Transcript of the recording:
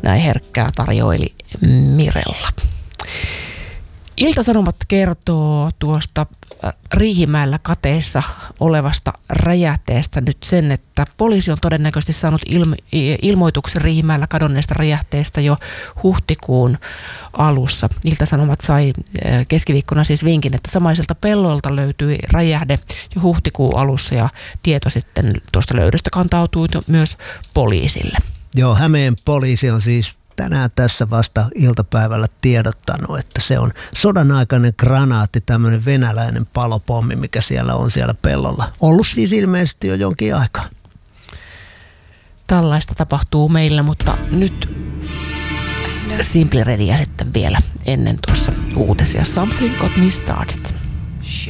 näin herkkää tarjoili Mirella. Ilta-Sanomat kertoo tuosta Riihimäellä kateissa olevasta räjähteestä nyt sen, että poliisi on todennäköisesti saanut ilmoituksen Riihimäellä kadonneesta räjähteestä jo huhtikuun alussa. Ilta-Sanomat sai keskiviikkona siis vinkin, että samaiselta pellolta löytyi räjähde jo huhtikuun alussa ja tieto sitten tuosta löydöstä kantautui myös poliisille. Joo, Hämeen poliisi on siis tänään tässä vasta iltapäivällä tiedottanut, että se on sodan aikainen granaatti, tämmöinen venäläinen palopommi, mikä siellä on siellä pellolla. Ollut siis ilmeisesti jo jonkin aikaa. Tällaista tapahtuu meillä, mutta nyt Simply Readyä sitten vielä ennen tuossa uutisia. Something Got Me Started.